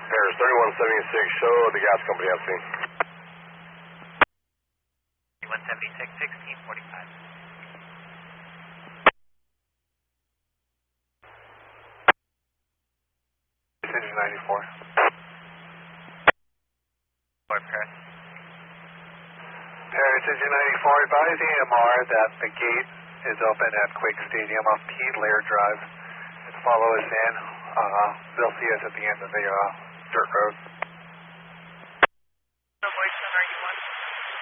Paris 3176, show the gas company on scene. 3176, 1645. Engine 94. Fort Paris. Paris Engine 94, advise EMR that the gate is open at Quake Stadium off Pete Lair Drive. Follow us in. They'll see us at the end of the dirt road.